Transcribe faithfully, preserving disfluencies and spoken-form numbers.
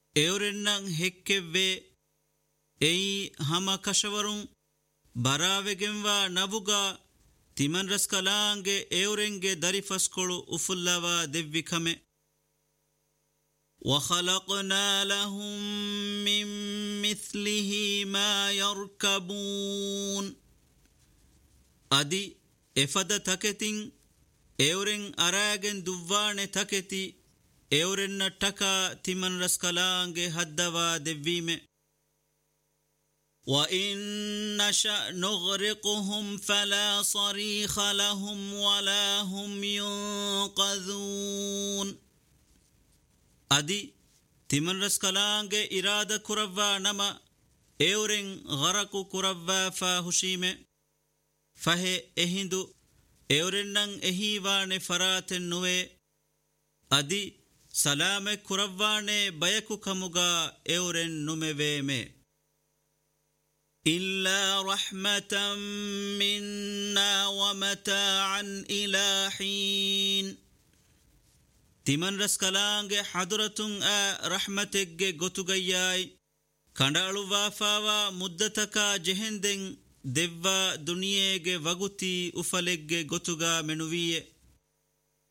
eorennan hekkevve ei hama kashawarun baravegenwa navuga timan raskalange eorenge darifaskolu ufullawa devvikame وخلقنا لهم من مثله ما يركبون أدي إفادة تكتين اورن أراغن دوان تكتي اورن تكا تمن رسكالانگ هدوا دويمه وإن نشأ نغرقهم فلا صريخ لهم ولا هم ينقذون أدي تمن رسكالانگ إرادة كروا نما اورن غرق كروا فاهشيمه فهي اهندو اورنن اهيوان فراتن نوے ادي سلام كروانے بيكو كمغا اورن نمويمه إلا رحمة منا ومتاعا إلى حين تمن رسكالانگ حضرتن آ رحمتك غتوغياي كندالو وافاوا مدتكا جهندن دِوّا دُنيَّيَگَ وَگُتِي اُفَلَگَ گُتُگا مِنُوِيَ